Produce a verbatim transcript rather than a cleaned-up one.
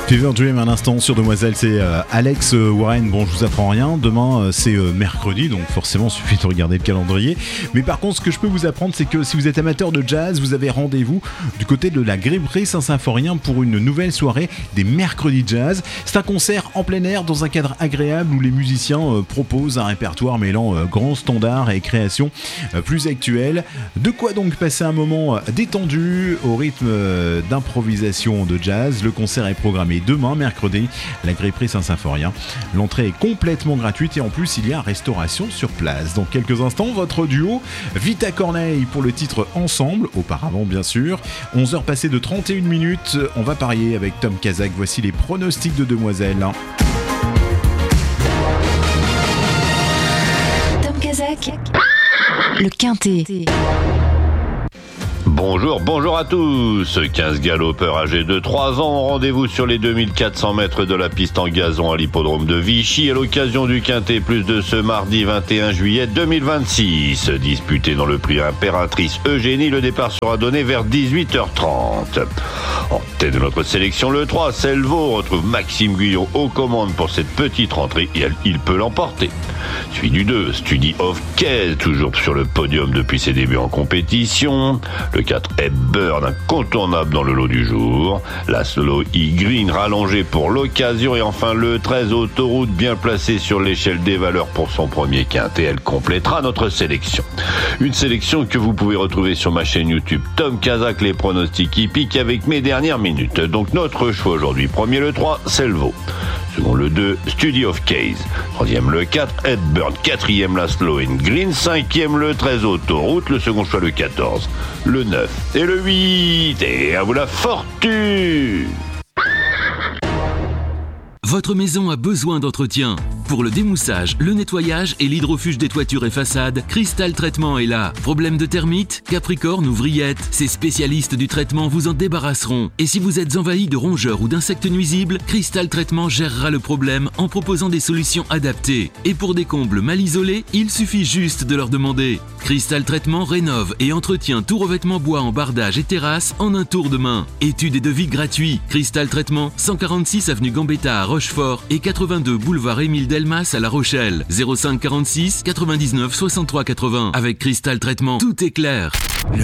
Fever Dream à l'instant sur Demoiselle, c'est euh, Alex euh, Warren. Bon, je vous apprends rien. Demain, euh, c'est euh, mercredi, donc forcément, il suffit de regarder le calendrier. Mais par contre, ce que je peux vous apprendre, c'est que si vous êtes amateur de jazz, vous avez rendez-vous du côté de la Gripperie Saint-Symphorien pour une nouvelle soirée des mercredis jazz. C'est un concert en plein air dans un cadre agréable où les musiciens euh, proposent un répertoire mêlant euh, grands standards et créations euh, plus actuelles. De quoi donc passer un moment euh, détendu au rythme euh, d'improvisation de jazz. Le concert est programmé demain, mercredi, la Gripperie Saint-Symphorien. L'entrée est complètement gratuite et en plus, il y a restauration sur place. Dans quelques instants, votre duo Vita Corneille pour le titre Ensemble, auparavant bien sûr. onze heures passées de trente et une minutes, on va parier avec Tom Kazak. Voici les pronostics de Demoiselle. Tom Kazak, le Quintet. Bonjour, bonjour à tous. quinze galopeurs âgés de trois ans ont rendez-vous sur les deux mille quatre cents mètres de la piste en gazon à l'hippodrome de Vichy à l'occasion du Quintet Plus de ce mardi vingt et un juillet deux mille vingt-six. Disputé dans le prix Impératrice Eugénie, le départ sera donné vers dix-huit heures trente. En tête de notre sélection, le trois, Selvo, retrouve Maxime Guyon aux commandes pour cette petite rentrée et il peut l'emporter. Suivi du deux, Study of Case, toujours sur le podium depuis ses débuts en compétition. Le quatre, Hepburn, incontournable dans le lot du jour. La Solo E-Green, rallongée pour l'occasion. Et enfin le treize, Autoroute, bien placée sur l'échelle des valeurs pour son premier quintet. Elle complétera notre sélection. Une sélection que vous pouvez retrouver sur ma chaîne YouTube Tom Kazak, les pronostics hippiques avec mes dernières minutes. Donc notre choix aujourd'hui, premier le trois, Selvo. Second le deux, Study of Case. Troisième le quatre, Hepburn. Quatrième la Slow and Green. Cinquième le treize, Autoroute. Le second choix le quatorze, le neuf et le huit. Et à vous la fortune! Votre maison a besoin d'entretien. Pour le démoussage, le nettoyage et l'hydrofuge des toitures et façades, Cristal Traitement est là. Problème de termites, capricorne ou vrillettes, ces spécialistes du traitement vous en débarrasseront. Et si vous êtes envahi de rongeurs ou d'insectes nuisibles, Cristal Traitement gérera le problème en proposant des solutions adaptées. Et pour des combles mal isolés, il suffit juste de leur demander. Cristal Traitement rénove et entretient tout revêtement bois en bardage et terrasse en un tour de main. Études et devis gratuits. Cristal Traitement, cent quarante-six avenue Gambetta à Rochefort et quatre-vingt-deux boulevard Émile Delmas à La Rochelle. zéro cinq quarante-six quatre-vingt-dix-neuf soixante-trois quatre-vingts. Avec Cristal Traitement, tout est clair.